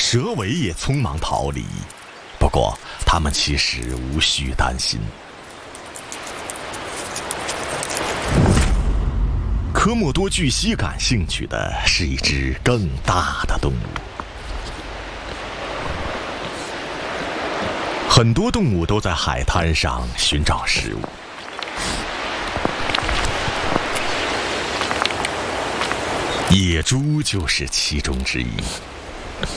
蛇尾也匆忙逃离。不过他们其实无需担心。科莫多巨蜥感兴趣的是一只更大的动物。很多动物都在海滩上寻找食物。野猪就是其中之一。